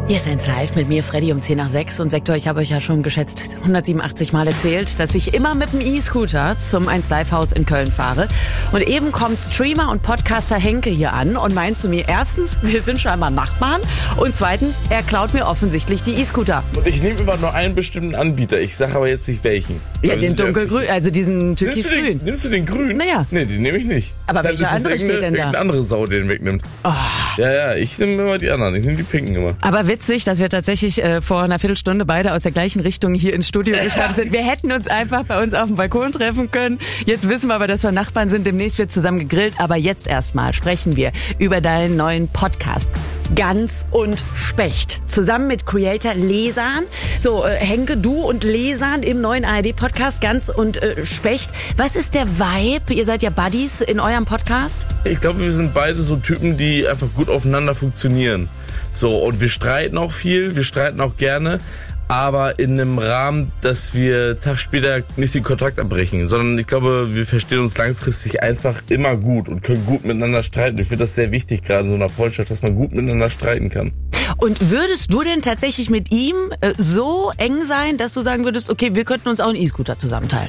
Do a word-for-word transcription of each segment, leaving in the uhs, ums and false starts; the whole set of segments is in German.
Hier ist eins live mit mir, Freddy, um zehn nach sechs. Und Sektor, ich habe euch ja schon geschätzt hundertsiebenundachtzig Mal erzählt, dass ich immer mit dem E-Scooter zum eins live Haus in Köln fahre. Und eben kommt Streamer und Podcaster Henke hier an und meint zu mir, erstens, wir sind scheinbar Nachbarn. Und zweitens, er klaut mir offensichtlich die E-Scooter. Und ich nehme immer nur einen bestimmten Anbieter. Ich sage aber jetzt nicht welchen. Ja, den dunkelgrün, also diesen türkisgrün. Nimmst du den grün? Naja. Nee, den nehme ich nicht. Aber Dann welcher ist andere steht denn da? Irgendeine andere Sau, den wegnimmt. Oh. Ja, ja, ich nehme immer die anderen. Ich nehme die pinken immer. Aber witzig, dass wir tatsächlich äh, vor einer Viertelstunde beide aus der gleichen Richtung hier ins Studio gestartet sind. Wir hätten uns einfach bei uns auf dem Balkon treffen können. Jetzt wissen wir aber, dass wir Nachbarn sind. Demnächst wird zusammen gegrillt. Aber jetzt erstmal sprechen wir über deinen neuen Podcast. Gans und Specht. Zusammen mit Creator Lesan. So, äh, Henke, du und Lesan im neuen A R D-Podcast Gans und äh, Specht. Was ist der Vibe? Ihr seid ja Buddies in eurem Podcast. Ich glaube, wir sind beide so Typen, die einfach gut aufeinander funktionieren. So, und wir streiten auch viel, wir streiten auch gerne, aber in einem Rahmen, dass wir einen Tag später nicht den Kontakt abbrechen, sondern ich glaube, wir verstehen uns langfristig einfach immer gut und können gut miteinander streiten. Ich finde das sehr wichtig, gerade in so einer Freundschaft, dass man gut miteinander streiten kann. Und würdest du denn tatsächlich mit ihm äh, so eng sein, dass du sagen würdest, okay, wir könnten uns auch einen E-Scooter zusammenteilen?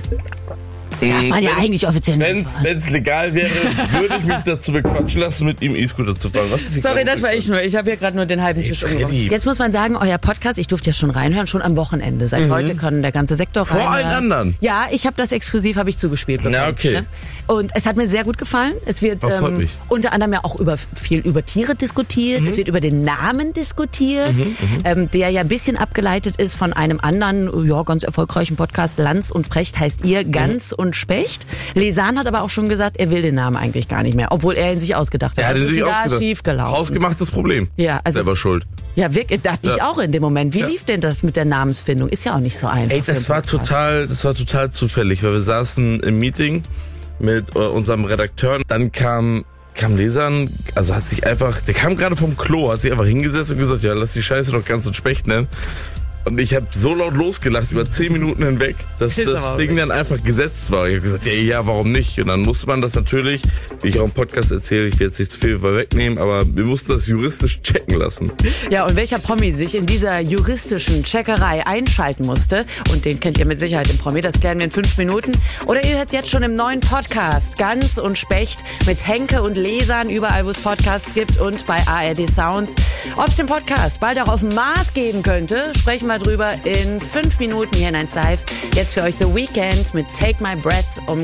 Darf man ja eigentlich offiziell nicht. Wenn es legal wäre, würde ich mich dazu bequatschen lassen, mit ihm E-Scooter zu fahren. Was ist Sorry, das war ich nur. Ich habe hier gerade nur den halben Tisch umgebracht. Jetzt muss man sagen, euer Podcast, ich durfte ja schon reinhören, schon am Wochenende. Seit mhm. heute können der ganze Sektor Vor reinhören. allen anderen? Ja, ich habe das exklusiv, habe ich zugespielt bekommen. Ja, okay. Und es hat mir sehr gut gefallen. Es wird ähm, unter anderem ja auch über viel über Tiere diskutiert. Mhm. Es wird über den Namen diskutiert, mhm, ähm, der ja ein bisschen abgeleitet ist von einem anderen, ja, ganz erfolgreichen Podcast. Lanz und Precht heißt ihr, Gans mhm. und Specht. Lesan hat aber auch schon gesagt, er will den Namen eigentlich gar nicht mehr, obwohl er ihn sich ausgedacht hat. Er hat ihn sich da ausgedacht. Schief gelaufen. Hausgemachtes Problem. Ja, also selber schuld. Ja, wirklich, dachte ja. ich auch in dem Moment. Wie ja. lief denn das mit der Namensfindung? Ist ja auch nicht so einfach. Ey, das war total, das war total zufällig, weil wir saßen im Meeting mit äh, unserem Redakteur. Dann kam kam Lesan, also hat sich einfach, der kam gerade vom Klo, hat sich einfach hingesetzt und gesagt, ja, lass die Scheiße doch Gans und Specht nennen. Und ich habe so laut losgelacht, über zehn Minuten hinweg, dass das, das Ding dann einfach gesetzt war. Ich habe gesagt, ja, ja, warum nicht? Und dann musste man das natürlich, wie ich auch im Podcast erzähle, ich will jetzt nicht zu viel wegnehmen, aber wir mussten das juristisch checken lassen. Ja, und welcher Promi sich in dieser juristischen Checkerei einschalten musste, und den kennt ihr mit Sicherheit, den Promi, das klären wir in fünf Minuten. Oder ihr hört es jetzt schon im neuen Podcast, Gans und Specht, mit Henke und Lesan, überall wo es Podcasts gibt und bei A R D Sounds. Ob es den Podcast bald auch auf dem Mars geben könnte, sprechen wir drüber in fünf Minuten hier in eins live. Jetzt für euch The Weeknd mit Take My Breath um